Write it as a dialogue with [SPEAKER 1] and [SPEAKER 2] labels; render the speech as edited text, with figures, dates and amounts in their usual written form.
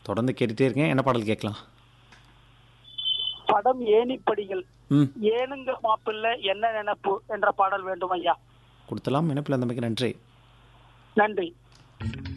[SPEAKER 1] தொடர்ந்து கேட்டுட்டே இருக்கேன். என்ன பாடல் கேட்கலாம்?
[SPEAKER 2] படம் ஏணிப்படிகள்.
[SPEAKER 1] ம்.
[SPEAKER 2] ஏனுங்க மாப்பிள்ளை என்ன நினைப்பு என்ற பாடல் வேண்டும் ஐயா.
[SPEAKER 1] கொடுத்தலாம். இணைப்பில் இருந்தமைக்கு நன்றி.
[SPEAKER 2] நன்றி.